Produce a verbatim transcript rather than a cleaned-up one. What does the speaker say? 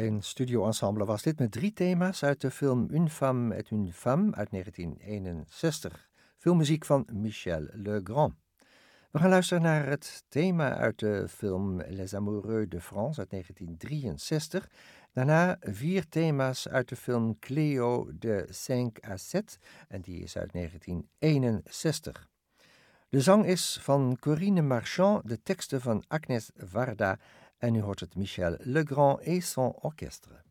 Een studioensemble was dit met drie thema's uit de film Une femme et une femme uit negentien eenenzestig. Filmmuziek van Michel Legrand. We gaan luisteren naar het thema uit de film Les Amoureux de France uit negentien drieënzestig. Daarna vier thema's uit de film Cléo de cinq à sept en die is uit negentien eenenzestig. De zang is van Corinne Marchand, de teksten van Agnès Varda en u hoort het Michel Legrand et son orchestre.